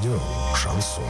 Радио «Шансон».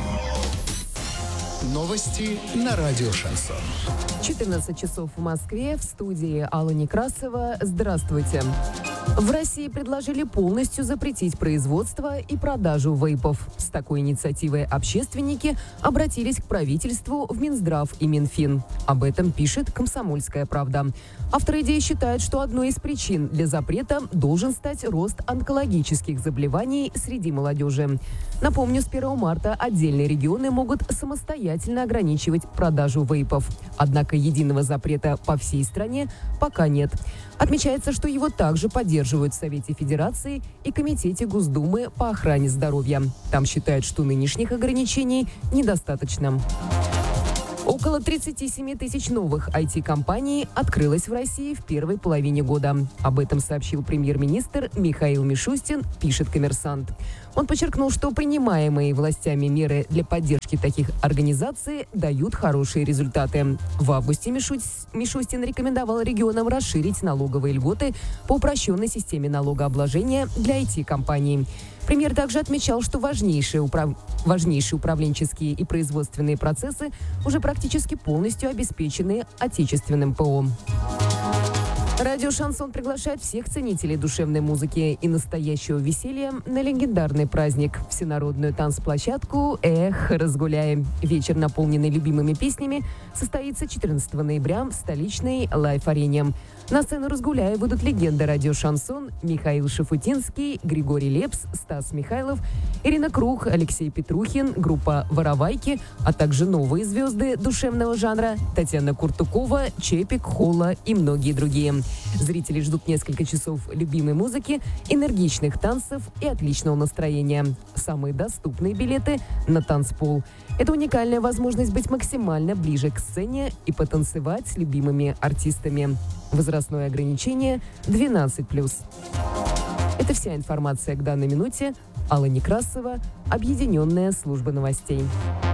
Новости на радио «Шансон». 14 часов в Москве. В студии Алла Некрасова. Здравствуйте. В России предложили полностью запретить производство и продажу вейпов. С такой инициативой общественники обратились к правительству в Минздрав и Минфин. Об этом пишет «Комсомольская правда». Авторы идеи считают, что одной из причин для запрета должен стать рост онкологических заболеваний среди молодежи. Напомню, с 1 марта отдельные регионы могут самостоятельно ограничивать продажу вейпов. Однако единого запрета по всей стране пока нет. Отмечается, что его также поддерживают в Совете Федерации и Комитете Госдумы по охране здоровья. Там считают, что нынешних ограничений недостаточно. Около 37 тысяч новых IT-компаний открылось в России в первой половине года. Об этом сообщил премьер-министр Михаил Мишустин, пишет «Коммерсант». Он подчеркнул, что принимаемые властями меры для поддержки таких организаций дают хорошие результаты. В августе Мишустин рекомендовал регионам расширить налоговые льготы по упрощенной системе налогообложения для IT-компаний. Премьер также отмечал, что важнейшие управленческие и производственные процессы уже практически полностью обеспечены отечественным ПО. Радио «Шансон» приглашает всех ценителей душевной музыки и настоящего веселья на легендарный праздник – всенародную танцплощадку «Эх, разгуляем». Вечер, наполненный любимыми песнями, состоится 14 ноября в столичной Лайф-арене. На сцену «Разгуляя» выйдут легенды радио «Шансон» Михаил Шафутинский, Григорий Лепс, Стас Михайлов, Ирина Круг, Алексей Петрухин, группа «Воровайки», а также новые звезды душевного жанра Татьяна Куртукова, Чепик, Холла и многие другие. Зрители ждут несколько часов любимой музыки, энергичных танцев и отличного настроения. Самые доступные билеты на танцпол. Это уникальная возможность быть максимально ближе к сцене и потанцевать с любимыми артистами. Возрастное ограничение 12+. Это вся информация к данной минуте. Алла Некрасова, Объединенная служба новостей.